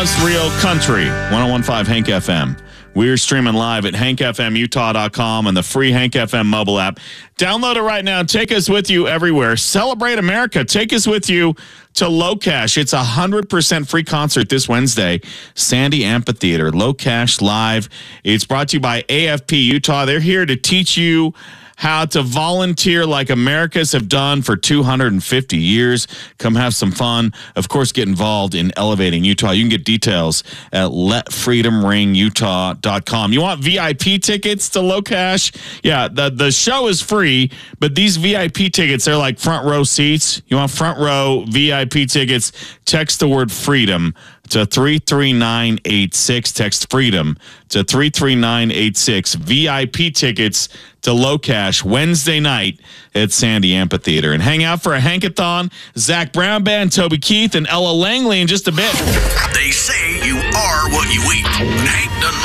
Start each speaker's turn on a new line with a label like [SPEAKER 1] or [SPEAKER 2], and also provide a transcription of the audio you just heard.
[SPEAKER 1] Utah's Real Country, 101.5 Hank FM. We're streaming live at hankfmutah.com and the free Hank FM mobile app. Download it right now. Take us with you everywhere. Celebrate America. Take us with you to LoCash. It's a 100% free concert this Wednesday. Sandy Amphitheater, LoCash Live. It's brought to you by AFP Utah. They're here to teach you how to volunteer like Americans have done for 250 years. Come have some fun. Of course, get involved in elevating Utah. You can get details at letfreedomringutah.com. You want VIP tickets to LoCash? Yeah, the show is free, but these VIP tickets, they're like front row seats. You want front row VIP tickets? Text the word freedom to 33986. Text freedom to 33986. VIP tickets to LoCash Wednesday night at Sandy Amphitheater. And hang out for a Hankathon. Zach Brown Band, Toby Keith, and Ella Langley in just a bit.
[SPEAKER 2] They say you are what you eat. Hank doesn't